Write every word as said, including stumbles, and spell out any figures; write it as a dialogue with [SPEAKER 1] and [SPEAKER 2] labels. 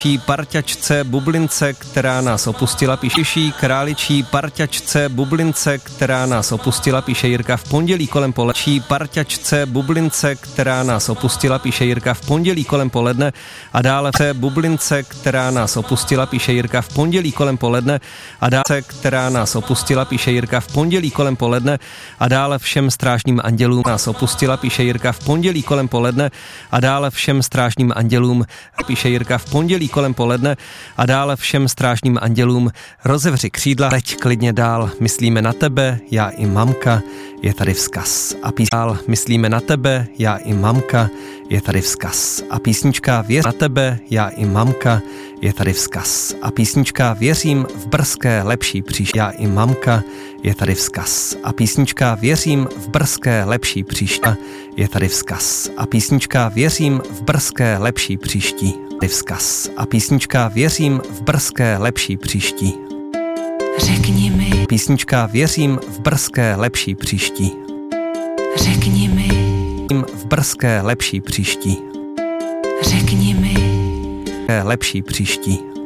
[SPEAKER 1] Parťačce bublince, která nás opustila, píší králičí parťačce bublince, která nás opustila, píše Jirka v pondělí kolem poledne. Parťačce bublince, která nás opustila, píše Jirka v pondělí kolem poledne a dále se bublince, která nás opustila, píše Jirka v pondělí kolem poledne a dále která nás opustila, píše Jirka v pondělí kolem poledne a dále všem strážným andělům nás opustila, píše Jirka v pondělí kolem poledne a dále všem strážným andělům, píše Jirka v pondělí kolem poledne a dále všem strážným andělům rozevři křídla, leď klidně dál, myslíme na tebe, já i mamka, je tady vzkaz. A písál, myslíme na tebe, já i mamka, je tady vzkaz. A písnička Věř na tebe, já i mamka, je tady vzkaz. A písnička Věřím v brzké lepší příště, já i mamka, je tady vzkaz. A písnička Věřím v brzké lepší příště, je tady vzkaz. A písnička Věřím v brzké lepší příští, je vzkaz. A písnička Věřím v brzké lepší příští.
[SPEAKER 2] Řekni mi.
[SPEAKER 1] Písnička Věřím v brzké lepší příští.
[SPEAKER 2] Řekni mi.
[SPEAKER 1] V brzké lepší příští.
[SPEAKER 2] Řekni mi.
[SPEAKER 1] Lepší příští.